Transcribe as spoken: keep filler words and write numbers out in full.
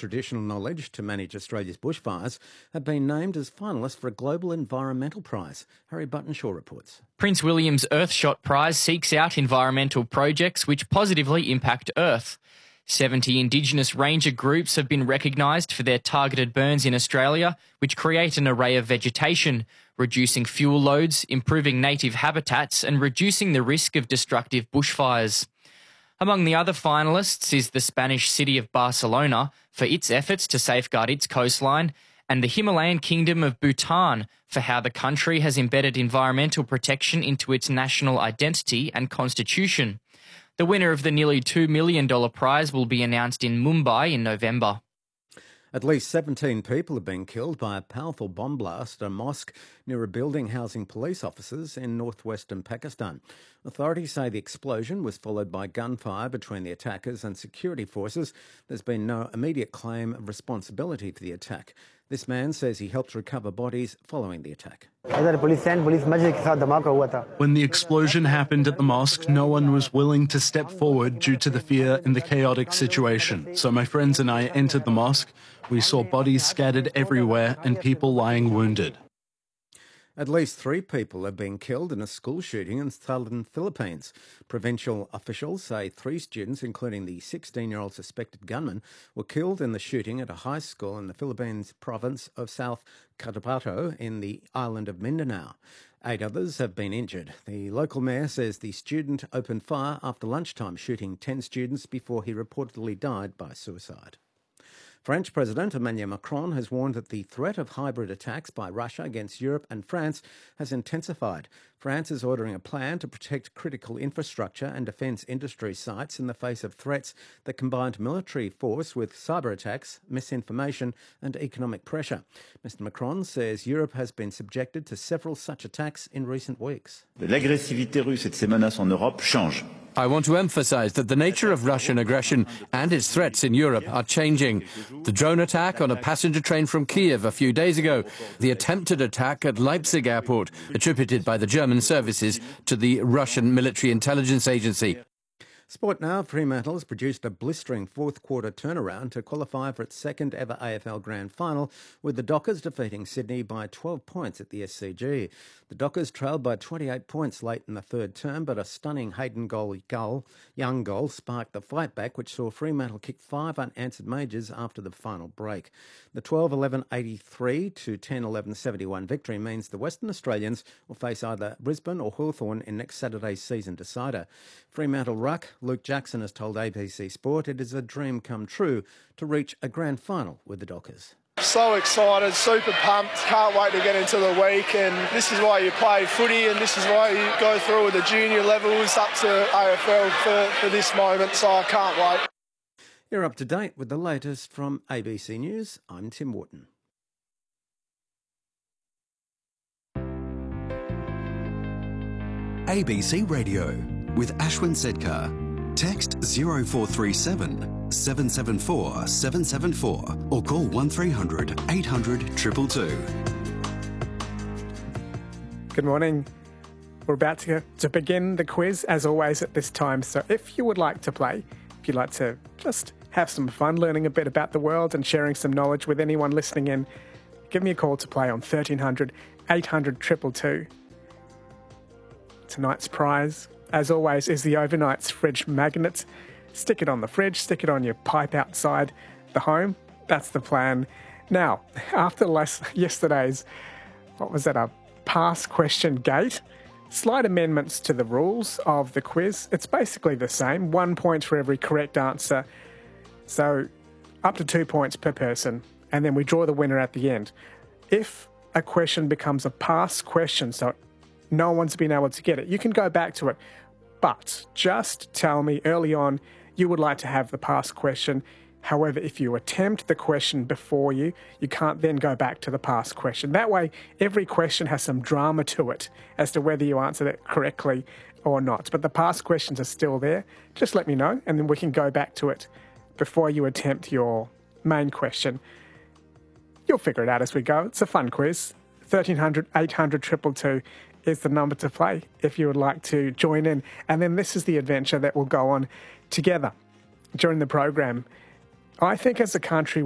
traditional knowledge to manage Australia's bushfires, have been named as finalists for a Global Environmental Prize. Harry Buttonshaw reports. Prince William's Earthshot Prize seeks out environmental projects which positively impact Earth. seventy Indigenous ranger groups have been recognised for their targeted burns in Australia, which create an array of vegetation, reducing fuel loads, improving native habitats and reducing the risk of destructive bushfires. Among the other finalists is the Spanish city of Barcelona for its efforts to safeguard its coastline, and the Himalayan kingdom of Bhutan for how the country has embedded environmental protection into its national identity and constitution. The winner of the nearly two million dollars prize will be announced in Mumbai in November. At least seventeen people have been killed by a powerful bomb blast at a mosque near a building housing police officers in northwestern Pakistan. Authorities say the explosion was followed by gunfire between the attackers and security forces. There's been no immediate claim of responsibility for the attack. This man says he helped recover bodies following the attack. When the explosion happened at the mosque, no one was willing to step forward due to the fear in the chaotic situation. So my friends and I entered the mosque. We saw bodies scattered everywhere and people lying wounded. At least three people have been killed in a school shooting in southern Philippines. Provincial officials say three students, including the sixteen-year-old suspected gunman, were killed in the shooting at a high school in the Philippines province of South Cotabato in the island of Mindanao. Eight others have been injured. The local mayor says the student opened fire after lunchtime, shooting ten students before he reportedly died by suicide. French President Emmanuel Macron has warned that the threat of hybrid attacks by Russia against Europe and France has intensified. France is ordering a plan to protect critical infrastructure and defence industry sites in the face of threats that combined military force with cyber attacks, misinformation and economic pressure. Mister Macron says Europe has been subjected to several such attacks in recent weeks. L'agressivité russe et de ses menaces en Europe change. I want to emphasise that the nature of Russian aggression and its threats in Europe are changing. The drone attack on a passenger train from Kiev a few days ago, the attempted attack at Leipzig airport, attributed by the German services to the Russian military intelligence agency. Sport now. Fremantle has produced a blistering fourth-quarter turnaround to qualify for its second-ever A F L Grand Final, with the Dockers defeating Sydney by twelve points at the S C G. The Dockers trailed by twenty-eight points late in the third term, but a stunning Hayden goal, goal, young goal sparked the fight back, which saw Fremantle kick five unanswered majors after the final break. The twelve eleven eighty-three to ten eleven seventy-one victory means the Western Australians will face either Brisbane or Hawthorn in next Saturday's season decider. Fremantle ruck Luke Jackson has told A B C Sport it is a dream come true to reach a grand final with the Dockers. So excited, super pumped, can't wait to get into the week, and this is why you play footy and this is why you go through with the junior levels up to A F L for, for this moment, so I can't wait. You're up to date with the latest from A B C News. I'm Tim Wharton. A B C Radio with Ashwin Sedkar. Text zero four three seven, seven seven four, seven seven four or call one three hundred, eight hundred, two two two. Good morning. We're about to, to begin the quiz, as always, at this time. So if you would like to play, if you'd like to just have some fun learning a bit about the world and sharing some knowledge with anyone listening in, give me a call to play on thirteen hundred, eight hundred, two two two. Tonight's prize, as always, is the Overnight's fridge magnet. Stick it on the fridge, stick it on your pipe outside the home. That's the plan. Now, after last, yesterday's, what was that, a pass question gate? Slight amendments to the rules of the quiz. It's basically the same. One point for every correct answer. So up to two points per person. And then we draw the winner at the end. If a question becomes a pass question, so no one's been able to get it, you can go back to it. But just tell me early on you would like to have the pass question. However, if you attempt the question before you, you can't then go back to the pass question. That way, every question has some drama to it as to whether you answered it correctly or not. But the pass questions are still there. Just let me know, and then we can go back to it before you attempt your main question. You'll figure it out as we go. It's a fun quiz. thirteen hundred, eight hundred, two two two is the number to play if you would like to join in. And then this is the adventure that will go on together during the program. I think as a country,